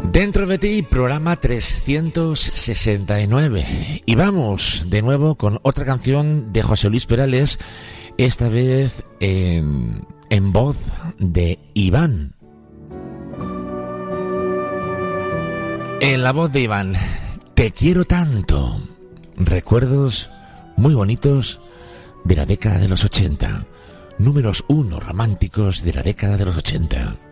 Dentro de ti, programa 369. Y vamos de nuevo con otra canción de José Luis Perales, esta vez en voz de Iván. En la voz de Iván, Te quiero tanto. Recuerdos muy bonitos de la década de los 80. Números 1 románticos de la década de los 80.